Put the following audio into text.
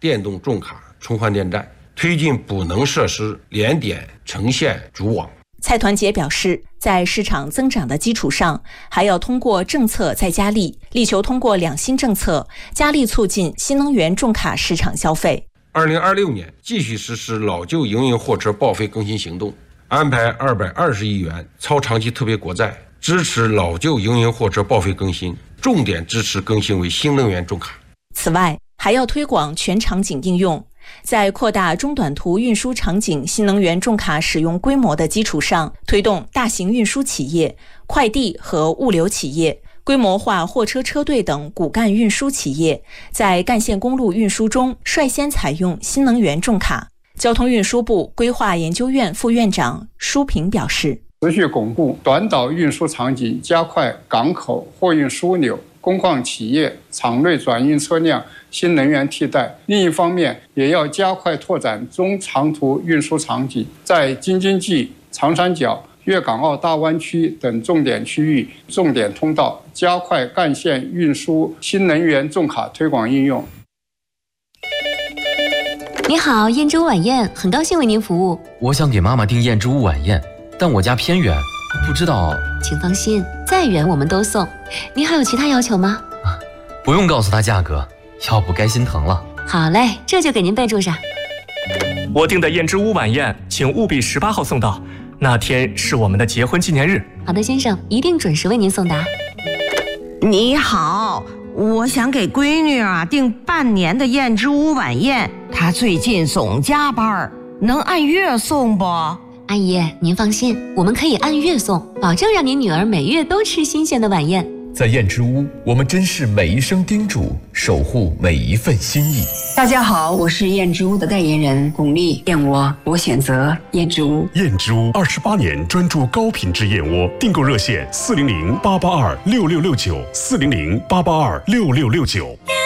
电动重卡充换电站，推进补能设施联点成线组网。 蔡团结表示，在市场增长的基础上，还要通过政策再加力，力求通过两新政策加力促进新能源重卡市场消费。 2026年继续实施老旧营运货车报废更新行动，安排220亿元超长期特别国债，支持老旧营运货车报废更新，重点支持更新为新能源重卡。 此外，还要推广全场景应用，在扩大中短途运输场景新能源重卡使用规模的基础上，推动大型运输企业、快递和物流企业、规模化货车车队等骨干运输企业在干线公路运输中率先采用新能源重卡。交通运输部规划研究院副院长舒平表示， 持续巩固短岛运输场景，加快港口货运枢纽、工矿企业、场内转运车辆新能源替代。另一方面，也要加快拓展中长途运输场景，在京津冀、长三角、粤港澳大湾区等重点区域、重点通道，加快干线运输新能源重卡推广应用。 你好，燕之屋晚宴，很高兴为您服务。 我想给妈妈订燕之屋晚宴，但我家偏远，不知道。 请放心，再远我们都送。您还有其他要求吗？ 不用告诉她价格，要不该心疼了。 好嘞，这就给您备注上。 我订的燕之屋晚宴，请务必18号送到，那天是我们的结婚纪念日。 好的，先生，一定准时为您送达。 你好，我想给闺女订半年的燕之屋晚宴，她最近总加班，能按月送不？ 阿姨，您放心，我们可以按月送，保证让您女儿每月都吃新鲜的晚宴。 在燕之屋，我们珍视每一声叮嘱，守护每一份心意。 大家好，我是燕之屋的代言人巩俐，燕窝我选择燕之屋。 燕之屋28年专注高品质燕窝，订购热线400-882-6669，400-882-6669。